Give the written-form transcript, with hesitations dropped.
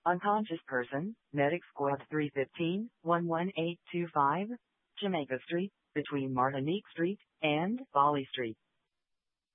Unconscious person, Medic Squad 315, 11825, Jamaica Street, between Martinique Street and Folly Street.